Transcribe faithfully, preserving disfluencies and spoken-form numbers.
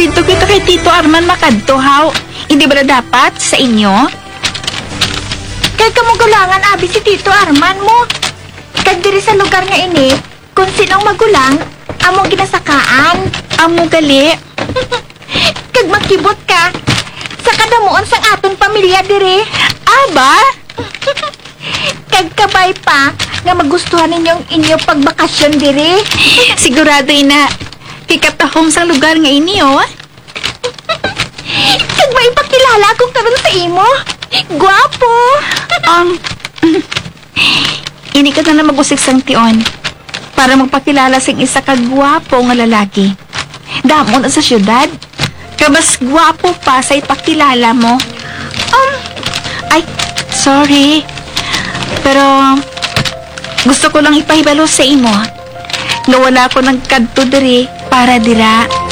dito kita kay Tito Arman makadto, haw. Hindi ba na dapat sa inyo? Kay kamugulangan abi si Tito Arman mo. Kag diri sa lugar nga ini, kung sinong magulang, among ginasakaan. Amo gali. Kag makibot ka, sa kadamuon sang aton pamilya diri. Aba? Kag kabay pa, nga magustuhan ninyong inyong pagbakasyon diri. Sigurado ina. Kikatahong sang lugar nga ini, oh. Kag maipakilala akong karon sa imo. Gwapo. Um, ini ka na na mag-usik sang tion para magpakilala sing isa ka gwapo nga lalaki. Damon sa syudad. Kabas gwapo pa sa ipakilala mo. Um, ay, sorry. Pero, gusto ko lang ipahibalo sa imo nga wala ko ng kadto diri para dira.